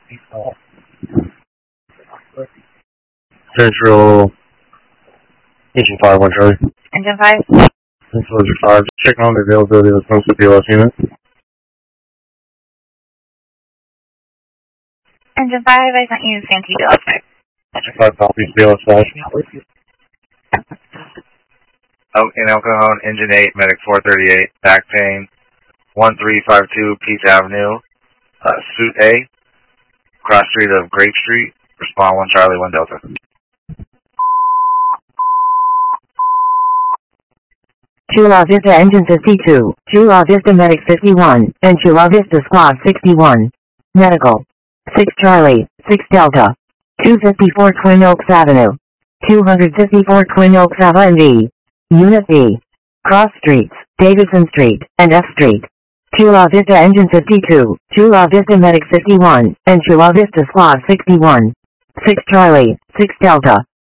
Central, Engine 5, 1 Charlie. Engine 5? Central Engine 5, just checking on the availability of some PLS units. Engine 5, I sent you Santee PLS 5. Engine 5 copies, PLS 5. In El Cajon, Engine 8, Medic 438, back pain, 1352 Peace Avenue, Suite A, cross street of Grape Street, respond 1 Charlie, 1 Delta. Chula Vista Engine 52, Chula Vista Medic 51, and Chula Vista Squad 61. Medical. 6 Charlie, 6 Delta. 254 Twin Oaks Avenue. 254 Twin Oaks Avenue. Unit B. Cross Streets, Davidson Street, and F Street. Chula Vista Engine 52, Chula Vista Medic 51, and Chula Vista Squad 61. 6 Charlie, 6 Delta.